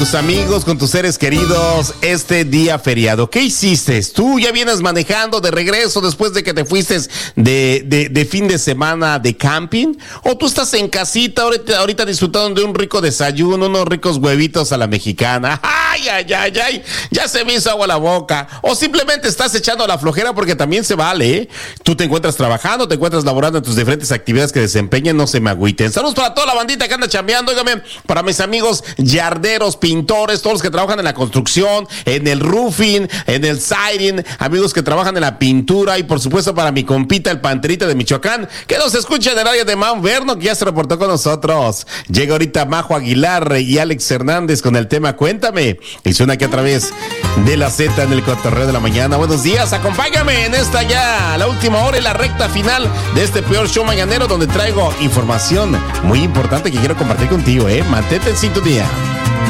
Tus amigos, con tus seres queridos, este día feriado. ¿Qué hiciste? ¿Tú ya vienes manejando de regreso después de que te fuiste de fin de semana de camping? ¿O tú estás en casita ahorita disfrutando de un rico desayuno, unos ricos huevitos a la mexicana? ¡Ay, ay, ay, ay! Ya se me hizo agua la boca. O simplemente estás echando la flojera porque también se vale, ¿eh? Tú te encuentras trabajando, te encuentras laborando en tus diferentes actividades que desempeñan, no se me agüiten. Saludos para toda la bandita que anda chambeando, óigame, para mis amigos yarderos, pintores, todos los que trabajan en la construcción, en el roofing, en el siding, amigos que trabajan en la pintura y por supuesto para mi compita el Panterita de Michoacán, que nos escucha en el área de Mount Vernon, que ya se reportó con nosotros. Llega ahorita Majo Aguilar y Alex Hernández con el tema Cuéntame, y suena aquí a través de la Z en el cotorreo de la mañana. Buenos días, acompáñame en esta ya, la última hora y la recta final de este peor show mañanero, donde traigo información muy importante que quiero compartir contigo, mantente en sintonía.